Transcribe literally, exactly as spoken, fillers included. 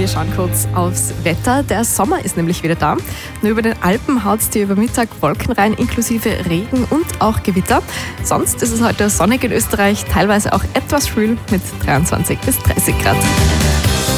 Wir schauen kurz aufs Wetter. Der Sommer ist nämlich wieder da. Nur über den Alpen haut es dir über Mittag Wolken rein, inklusive Regen und auch Gewitter. Sonst ist es heute sonnig in Österreich, teilweise auch etwas schwül mit dreiundzwanzig bis dreißig Grad.